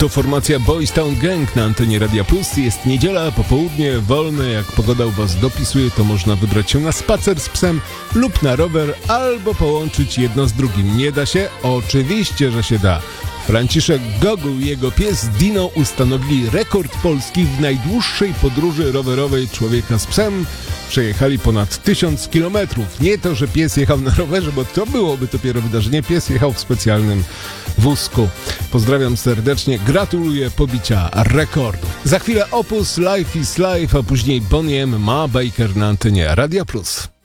To formacja Boys Town Gang na antenie Radia Plus. Jest niedziela, popołudnie, wolne. Jak pogoda u Was dopisuje, to można wybrać się na spacer z psem lub na rower, albo połączyć jedno z drugim. Nie da się? Oczywiście, że się da. Franciszek Gogul i jego pies Dino ustanowili rekord Polski w najdłuższej podróży rowerowej człowieka z psem. Przejechali ponad 1000 kilometrów. Nie to, że pies jechał na rowerze, bo to byłoby dopiero wydarzenie. Pies jechał w specjalnym wózku. Pozdrawiam serdecznie, gratuluję pobicia rekordu. Za chwilę Opus, Life is Life, a później Bonnie M. Ma Baker na antenie Radia Plus.